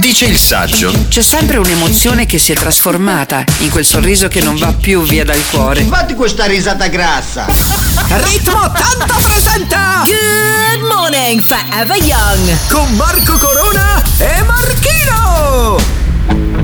Dice il saggio. C'è sempre un'emozione che si è trasformata in quel sorriso che non va più via dal cuore. Fatti questa risata grassa. Ritmo 80 presenta Good morning, Forever Young, con Marco Corona e Marchino.